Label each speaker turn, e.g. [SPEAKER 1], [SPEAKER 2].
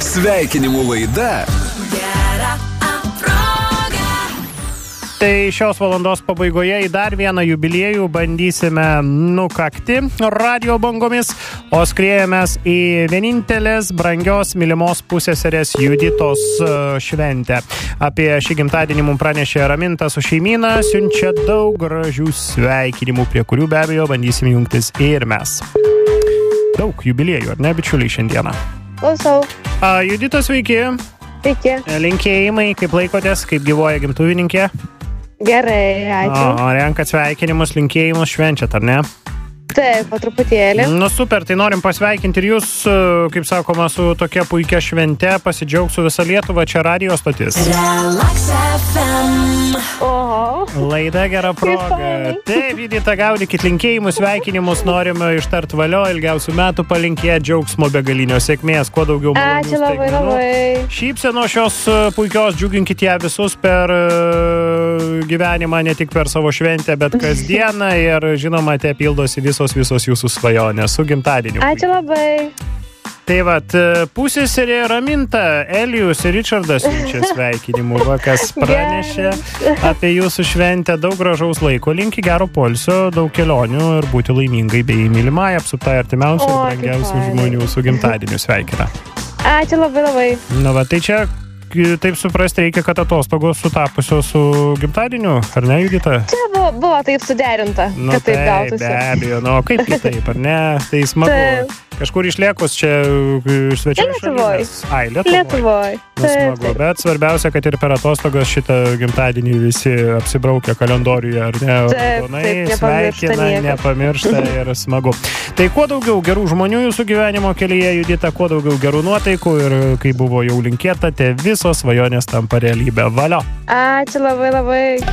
[SPEAKER 1] Sveikinimų laida.
[SPEAKER 2] Tai šios valandos pabaigoje į dar vieną jubiliejų bandysime nukakti radio bangomis, o skriejamės į vienintelės brangios mylimos pusseserės Juditos šventę. Apie šį gimtadienį mums pranešė Raminta su šeimyna, siunčia daug gražių sveikinimų, prie kurių be abejo bandysim jungtis ir mes. Daug jubiliejų, ar ne, bičiuliai, šiandieną?
[SPEAKER 3] Klausau.
[SPEAKER 2] Judita, sveiki.
[SPEAKER 3] Sveiki.
[SPEAKER 2] Linkėjimai, kaip laikotės, kaip gyvoja gimtuvininkė?
[SPEAKER 3] Gerai, ačiū.
[SPEAKER 2] Renkat sveikinimus, linkėjimus, švenčiat, ar ne?
[SPEAKER 3] Taip, po truputėlį.
[SPEAKER 2] Nu super, tai norim pasveikinti ir jūs, kaip sakoma, su tokia puikia švente, pasidžiaug su visa Lietuva, čia radio stotis.
[SPEAKER 4] Relax FM.
[SPEAKER 3] Oho.
[SPEAKER 2] Laida gera proga. Taip, Judita, gaudykit linkėjimus, sveikinimus, norime ištart valio, ilgiausių metų palinkėti, džiaugsmo begalinio, sėkmės, kuo daugiau malonių
[SPEAKER 3] Ačiū labai,
[SPEAKER 2] staigmenų.
[SPEAKER 3] labai.
[SPEAKER 2] Šypseno šios puikios, džiuginkit ją visus per gyvenimą, ne tik per savo šventę, bet kasdieną ir žinoma, te pildosi visos jūsų svajonės su gimtadieniu.
[SPEAKER 3] Ačiū labai.
[SPEAKER 2] Tai vat, pusseserė Raminta, Elijus ir Ričardas siunčia sveikinimų, kas pranešė apie jūsų šventę, daug gražaus laiko, linki gero poilsio, daug kelionių ir būti laimingai bei mylimai, apsuptai artimiausių ir brangiausių žmonių su gimtadieniu sveikina.
[SPEAKER 3] Ačiū labai, labai.
[SPEAKER 2] Na va, tai čia taip suprasti reikia, kad atostogos sutapusios su gimtadieniu, ar ne, Judita?
[SPEAKER 3] Čia buvo taip suderinta, kad taip gautųsi.
[SPEAKER 2] Be abejo, kaip kitaip, ar ne? Tai smagu.
[SPEAKER 3] Taip.
[SPEAKER 2] Kažkur išliekus čia svečiai šalies.
[SPEAKER 3] Lietuvoj.
[SPEAKER 2] Smagu, bet svarbiausia, kad ir per atostogas šitą gimtadienį visi apsibraukia kalendoriuje, ar ne?
[SPEAKER 3] Taip,
[SPEAKER 2] sveikina, nepamiršta ir smagu. Tai kuo daugiau gerų žmonių jūsų gyvenimo kelyje, Judita, kuo daugiau gerų nuotaikų ir kai buvo jau linkėta, te visos svajonės tampa realybė. Valio.
[SPEAKER 3] Ačiū labai, labai.